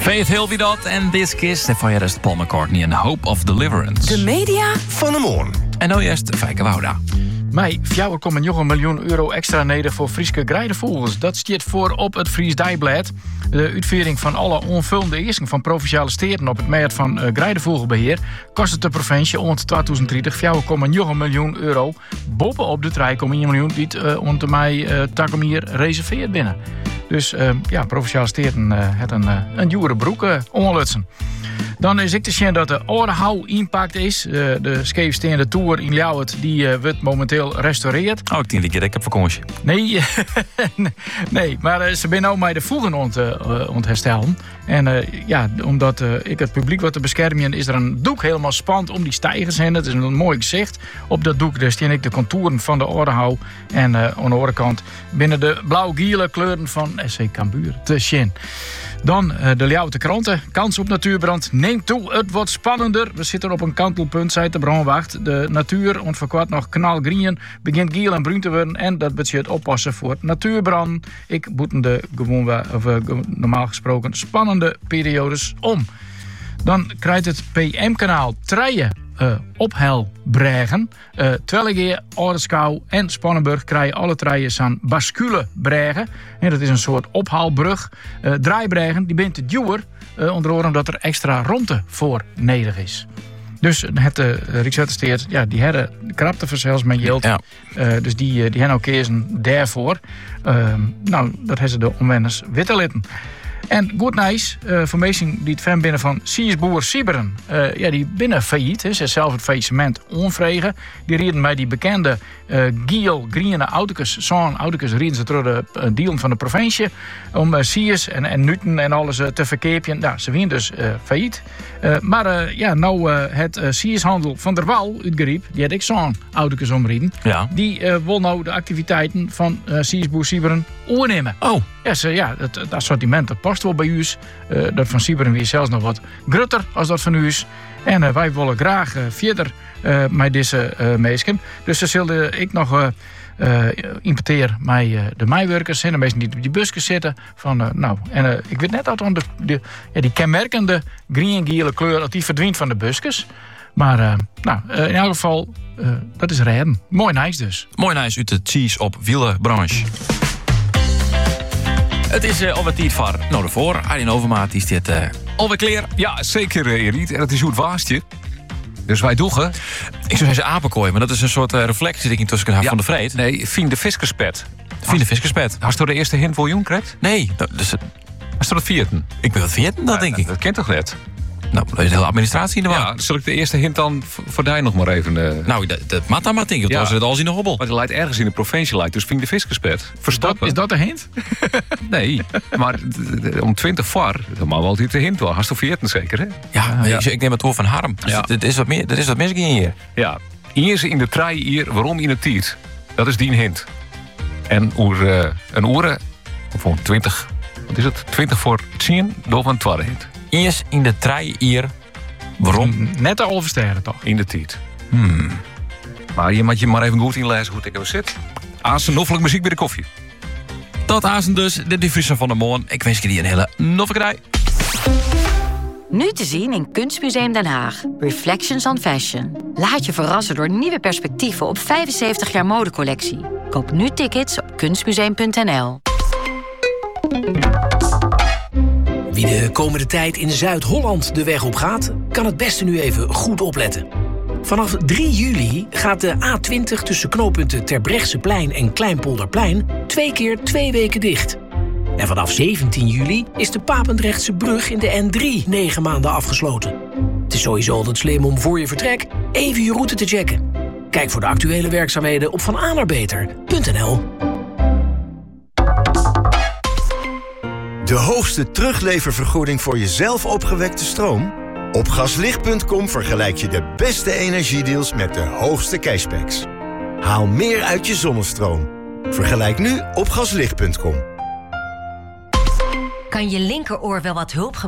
Faith Hill wie dat en This Kiss. En van je rest Paul McCartney en Hope of Deliverance. De media van de morgen. En nou eerst Fijke Wouda. Mij 4,9 miljoen euro extra nodig voor Frieske Grijdenvogels. Dat staat voor op het Fries Dijblad. De uitvoering van alle onvullende eisen van provinciale steden op het meet van Grijdenvogelbeheer kost het de provincie om 2030 4,9 miljoen euro. Bovenop de 3,1 miljoen die het onder mij Takomier reserveert binnen. Dus provinciale steden hebben een dure broek onlutsen. Dan is ik te zien dat de Oorhou impact is. De scheefstaande toer in Ljouwert die wordt momenteel restaureerd. Oh, ik denk dat ik heb vakantie. Nee, maar ze zijn nou met de voegen herstellen. En omdat ik het publiek wat te beschermen, is er een doek helemaal spannend om die stijgers heen. Het is een mooi gezicht. Op dat doek staan ik de contouren van de Oorhou. En aan de andere kant binnen de blauw-gele kleuren van SC Cambuur te zien. Dan de Ljouwerte kranten. Kans op natuurbrand neemt toe. Het wordt spannender. We zitten op een kantelpunt, zei de brandwacht. De natuur, ontverkwart nog knalgroen, begint geel en bruin te worden. En dat betekent oppassen voor natuurbrand. Ik boeten de normaal gesproken spannende periodes om. Dan krijgt het PM-kanaal treien ophelbregen. Twellegeer, Oudeschouw en Spannenburg krijgen alle treien aan basculebregen. En dat is een soort ophaalbrug. Draaibregen, die bent te duur. Onder andere omdat er extra ruimte voor nodig is. Dus het Rijkswaterstaat, die hebben krapte verzels met geld. Ja. Dus die hebben ook kiezen daarvoor. Dat hebben ze de omwoners witte litten. En goed nice, voor mensen die het fan binnen van Siersboer Sieberen. Die binnen failliet, ze is zelf het faillissement onvregen. Die rieden bij die bekende geel-groene auto's. Zo'n auto's rieden ze door de deal van de provincie. Om Siers en Nuten en alles te verkepen. Nou, ze winnen dus failliet. Het Siershandel van der Wal uitgeriep. Die had ik zo'n auto's omrieden. Ja. Die wil nou de activiteiten van Siersboer Sieberen oornemen. Oh. Het assortiment dat past wel bij u. Dat van Sieberen weer zelfs nog wat grutter als dat van u is. En wij willen graag verder met deze meesken. Dus ze zullen ik nog importeer met de mijwerkers en de mensen die op die busjes zitten. Ik weet net dat die kenmerkende green-gele kleur dat die verdwijnt van de busjes. Maar in elk geval, dat is rijden. Mooi nice dus. Mooi nice uit de cheese op wielenbranche. Het is alweer tijd voor ervoor. Arjen Overmaat is dit alweer klaar. Ja, zeker Erik. En het is goed waastje. Dus wij doegen. Ik zou zeggen apenkooi, maar dat is een soort reflectie die ik tussen kan hebben van de vreed. Nee, Fien de Viskerspet. Fien de Viskerspet. Hast u de eerste hint voor Jong krijgt? Nee. Hast u dat vierten? Ik ben het vierten, dat denk ik. Dat kent toch net? Nou, dat is de hele administratie in de war. Ja, zal ik de eerste hint dan voor daar nog maar even... Nou, dat maakt dan maar denk ik. Ja. Als het al in de hobbel. Maar het leidt ergens in de provincie, lijkt dus Fien de Viskerspet. Verstoppen. Is dat de hint? Nee, maar om 20 voor, dat mag wel altijd de hint wel. Hast u vierten zeker, hè? Ja. Ik neem het over van Harm. Dus ja. Dat is wat mis hier. Ja, hier in de trein hier, waarom in het tiet? Dat is die hint. En een oren, of 20, wat is het? 20 voor 10, door van 12 hint. Eerst in de trein hier. Waarom? Net al versterren toch? In de tijd. Maar je moet je maar even goed inlezen hoe het er zit. Azen, noffelijk muziek bij de koffie. Dat azen dus, de diffusie van de morgen. Ik wens jullie een hele nofferkrij. Nu te zien in Kunstmuseum Den Haag. Reflections on Fashion. Laat je verrassen door nieuwe perspectieven op 75 jaar modecollectie. Koop nu tickets op kunstmuseum.nl. Wie de komende tijd in Zuid-Holland de weg op gaat, kan het beste nu even goed opletten. Vanaf 3 juli gaat de A20 tussen knooppunten Terbrechtseplein en Kleinpolderplein 2 keer 2 weken dicht. En vanaf 17 juli is de Papendrechtse brug in de N3 9 maanden afgesloten. Het is sowieso altijd slim om voor je vertrek even je route te checken. Kijk voor de actuele werkzaamheden op vananerbeter.nl. De hoogste terugleververgoeding voor jezelf opgewekte stroom? Op gaslicht.com vergelijk je de beste energiedeals met de hoogste cashbacks. Haal meer uit je zonnestroom. Vergelijk nu op gaslicht.com. Kan je linkeroor wel wat hulp gebruiken?